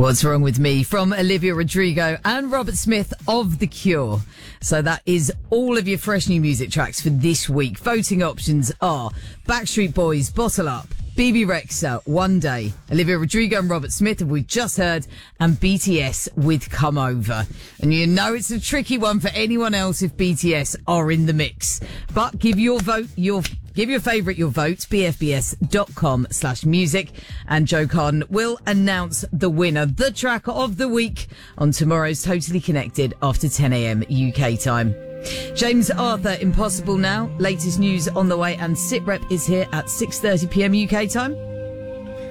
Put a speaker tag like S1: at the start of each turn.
S1: What's Wrong With Me from Olivia Rodrigo and Robert Smith of The Cure. So that is all of your fresh new music tracks for this week. Voting options are Backstreet Boys, Bottle Up, BB Rexha, One Day, Olivia Rodrigo and Robert Smith, as we've just heard, and BTS with Come Over. And you know it's a tricky one for anyone else if BTS are in the mix. But give your vote, give your favourite your vote, bfbs.com/music, and Joe Carden will announce the winner, the track of the week, on tomorrow's Totally Connected after 10 a.m. UK time. James Arthur, Impossible Now. Latest news on the way, and SitRep is here at 6:30 p.m. UK time.